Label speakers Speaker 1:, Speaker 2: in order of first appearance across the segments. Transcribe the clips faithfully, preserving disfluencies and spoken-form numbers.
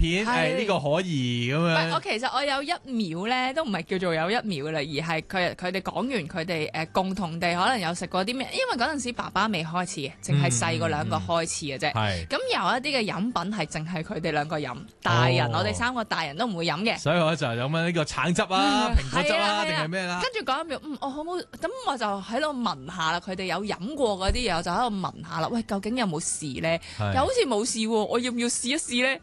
Speaker 1: 片，誒呢個可疑咁
Speaker 2: 唔係，
Speaker 1: 樣。
Speaker 2: 我其實我有一秒咧，都唔係叫做有一秒噶啦，而係佢佢哋講完佢哋誒共同地可能有食過啲咩，因為嗰陣時爸爸未開始嘅，淨係細個兩個開始嘅啫。
Speaker 1: 係。
Speaker 2: 咁有一啲嘅飲品係淨係佢哋兩個飲，大人
Speaker 1: 哦
Speaker 2: 我哋三個大人都唔會飲嘅。
Speaker 1: 所以我就飲緊呢個橙汁啊、蘋果汁啊，定
Speaker 2: 係啦係啦
Speaker 1: 係咩啦？
Speaker 2: 跟住嗰一秒，嗯，我好唔好？咁我就喺度聞下啦。佢哋有飲過嗰啲嘢，我就喺度聞下啦。喂，究竟有冇事咧？
Speaker 1: 係
Speaker 2: 又好似冇事喎，我要唔要試一試咧？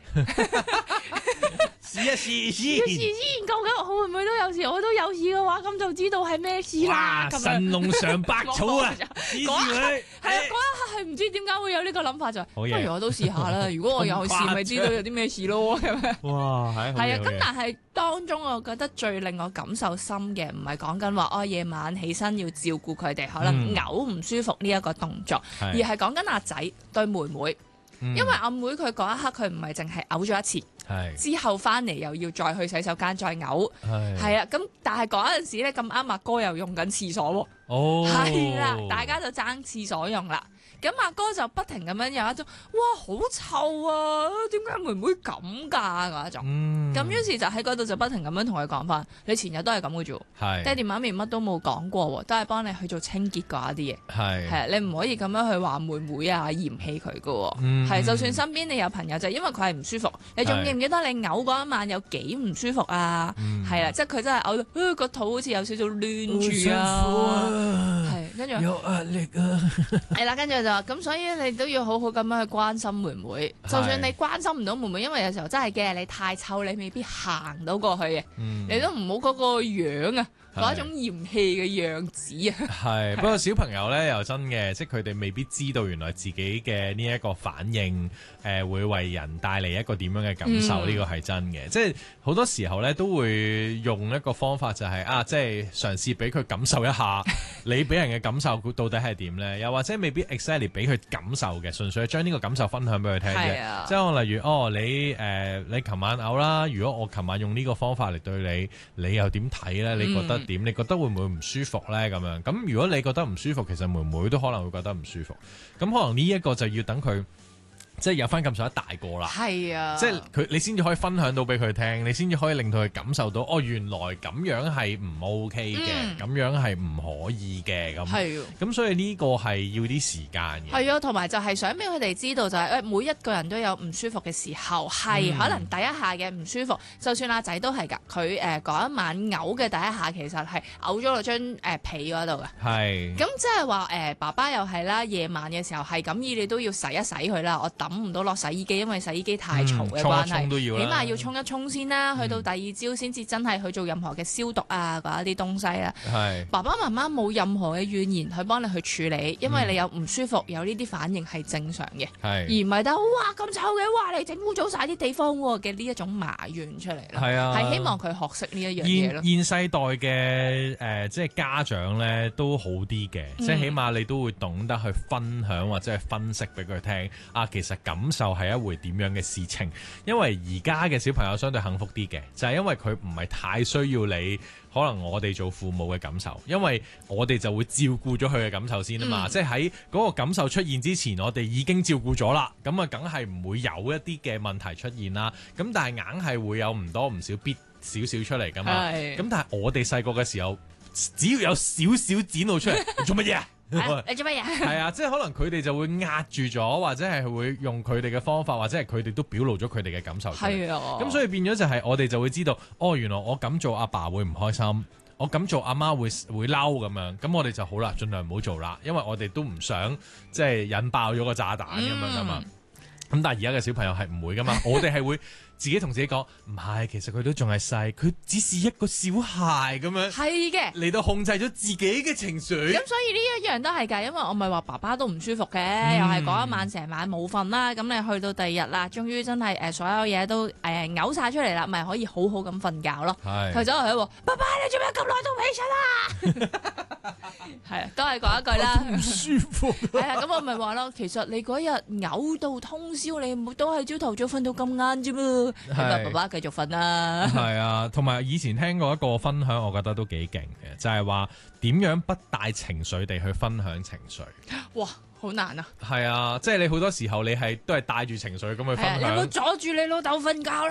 Speaker 1: 試一試
Speaker 2: 要試
Speaker 1: 先。
Speaker 2: 先，究竟我會唔會都有事？我都有事嘅話，咁就知道係咩事啦。
Speaker 1: 哇！
Speaker 2: 咁樣
Speaker 1: 神龍上百草啊！指住佢，
Speaker 2: 係啊，嗰一刻係唔知點解會有呢個諗法就係，不
Speaker 1: 好嘢
Speaker 2: 如我都試下啦。如果我有事，
Speaker 1: 咁誇張
Speaker 2: 咪知道有啲咩事咯咁樣。
Speaker 1: 哇！係
Speaker 2: 係啊，咁但係當中我覺得最令我感受深嘅，唔係講緊話哦夜晚起身要照顧佢哋，可能
Speaker 1: 嗯
Speaker 2: 嘔唔舒服呢一個動作，而係講緊阿仔對妹妹，
Speaker 1: 因
Speaker 2: 因為阿妹佢嗰一刻佢唔係淨係嘔咗一次，
Speaker 1: 係
Speaker 2: 之後翻嚟又要再去洗手間再嘔，
Speaker 1: 係
Speaker 2: 係啊，咁但係嗰陣時咧咁啱阿哥又用緊廁所喎。
Speaker 1: 哦，
Speaker 2: 係啦，大家就爭廁所用啦。咁阿哥就不停咁樣有一種，哇好臭啊！點解妹妹咁㗎嗰一種？
Speaker 1: 嗯
Speaker 2: 咁於是就喺嗰度就不停咁樣同佢講翻，你前日都係咁嘅啫喎，
Speaker 1: 係
Speaker 2: 爹哋媽咪乜都冇講過喎，都係幫你去做清潔嗰一啲嘢。
Speaker 1: 係
Speaker 2: 係啊，你唔可以咁樣去話妹妹啊嫌棄佢㗎喎。
Speaker 1: 嗯
Speaker 2: 係，就算身邊你有朋友就係因為佢係唔舒服，你仲記唔記得你嘔嗰一晚有幾唔舒服啊？
Speaker 1: 嗯
Speaker 2: 係啦，即係佢真係嘔到，呃個肚好似有少少攣住啊。係，跟住
Speaker 1: 有壓力啊！
Speaker 2: 係啦，跟住就話咁，所以你都要好好咁樣去關心妹妹。就算你關心唔到妹妹，因為有時候真係嘅，你太臭，你未必行到過去嘅。
Speaker 1: 嗯
Speaker 2: 你都唔好嗰個樣啊，
Speaker 1: 係
Speaker 2: 嗰一種嫌棄嘅樣子啊。
Speaker 1: 係，不過小朋友咧又真嘅，即係佢哋未必知道原來自己嘅呢一個反應，誒、呃、會為人帶嚟一個點樣嘅感受，呢個係真嘅。即係好多時候咧都會用一個方法就係、是、啊，即係嘗試俾佢感受一下你俾人嘅感受到底係點咧？又或者未必 exactly 俾佢感受嘅，純粹係將呢個感受分享俾佢聽啫。
Speaker 2: 啊、
Speaker 1: 即係我例如哦，你誒、呃、你琴晚嘔啦，如果我琴晚用呢個方法嚟對你，你又點睇咧？你覺得點？嗯、你覺得會唔會唔舒服咧？咁樣咁如果你覺得唔舒服，其實妹妹都可能會覺得唔舒服。咁可能呢一個就要等佢。即係有翻咁上下大個啦，
Speaker 2: 係啊，
Speaker 1: 即係佢你先至可以分享到俾佢聽，你先至可以令到佢感受到哦，原來咁樣係唔 OK 嘅，咁、嗯、樣係唔可以嘅咁。係咁、嗯、所以呢個係要啲時間嘅。係
Speaker 2: 啊，同埋就係想俾佢哋知道就係、是、誒每一個人都有唔舒服嘅時候，係、嗯、可能第一下嘅唔舒服，就算阿仔都係㗎，佢誒嗰一晚嘔嘅第一下其實係嘔咗落張誒被嗰度㗎。係。咁即係話誒爸爸又係啦，夜晚嘅時候係咁意你都要洗一洗佢啦，我抌唔到落洗衣機，因為洗衣機太嘈嘅關係，
Speaker 1: 嗯、沖一沖起
Speaker 2: 碼要沖一沖先啦。去到第二朝先至真係去做任何嘅消毒啊，嗰一啲東西啦。係爸爸媽媽冇任何嘅怨言去幫你去處理，因為你有唔舒服，有呢啲反應係正常嘅，而唔係得哇咁臭嘅，哇你整污糟晒啲地方嘅呢一種埋怨出嚟咯。係啊，係希望佢學識呢一樣嘢咯。
Speaker 1: 現世代嘅誒、呃，即係家長咧都好啲嘅，嗯、即係起碼你都會懂得去分享或者係分析俾佢聽啊，其實感受係一回點樣嘅事情，因為而家嘅小朋友相對幸福啲嘅，就係、是、因為佢唔係太需要你，可能我哋做父母嘅感受，因為我哋就會照顧咗佢嘅感受先啊嘛，嗯、即係喺嗰個感受出現之前，我哋已經照顧咗啦，咁啊梗係唔會有一啲嘅問題出現啦，咁但係硬係會有唔多唔少必少少出嚟噶嘛，咁但係我哋細個嘅時候，只要有少少展露出嚟，你做乜嘢啊？
Speaker 2: 啊、你做乜嘢？
Speaker 1: 係啊，即係可能佢哋就會壓住咗，或者係會用佢哋嘅方法，或者係佢哋都表露咗佢哋嘅感受出嚟。係啊，咁所以變咗就係我哋就會知道，哦，原來我咁做阿爸會唔開心，我咁做阿媽會會嬲咁樣，咁我哋就好啦，盡量唔好做啦，因為我哋都唔想即係引爆咗個炸彈咁樣噶嘛。咁、嗯、但係而家嘅小朋友係唔會噶嘛，我哋係會自己同自己講，唔係，其實佢都仲係細，佢只是一個小孩咁樣，係嘅，嚟到控制咗自己嘅情緒。咁所以呢一樣都係㗎，因為我咪話爸爸都唔舒服嘅，嗯、又係嗰一晚成晚冇瞓啦。咁你去到第二日啦，終於真係誒所有嘢都誒嘔晒出嚟啦，咪可以好好咁瞓覺咯。佢走落去話：爸爸，你做咩咁耐都唔起身啊？係啊，都係講一句啦。唔舒服。係啊，咁我咪話咯，其實你嗰日嘔到通宵，你都係朝頭早瞓到咁晏啫嘛。係，爸爸繼續瞓啦。係啊，同埋以前聽過一個分享，我覺得都幾勁嘅，就係話點樣不帶情緒地去分享情緒。哇，好難啊！係啊，即係你好多時候你係都係帶住情緒咁去分享。你唔好阻住你老豆瞓覺